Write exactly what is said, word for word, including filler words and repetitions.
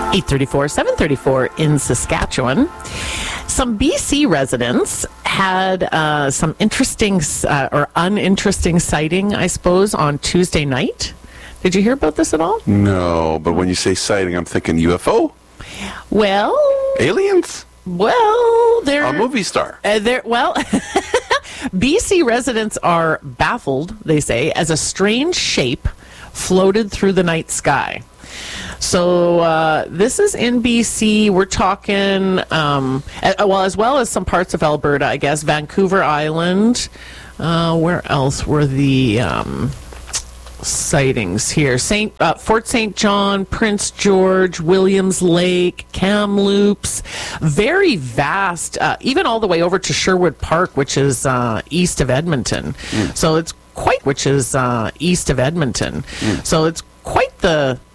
eight thirty-four, seven thirty-four in Saskatchewan. Some B C residents had uh, some interesting uh, or uninteresting sighting, I suppose, on Tuesday night. Did you hear about this at all? No, but when you say sighting, I'm thinking U F O? Well... Aliens? Well, they're... A movie star? Uh, they're, well... B C residents are baffled, they say, as a strange shape floated through the night sky. So uh, this is in B C. We're talking, um, uh, well, as well as some parts of Alberta, I guess, Vancouver Island. Uh, where else were the um, sightings here? Saint uh, Fort Saint John, Prince George, Williams Lake, Kamloops. Very vast, uh, even all the way over to Sherwood Park, which is uh, east of Edmonton. Mm. So it's quite, which is uh, east of Edmonton. Mm. So it's quite the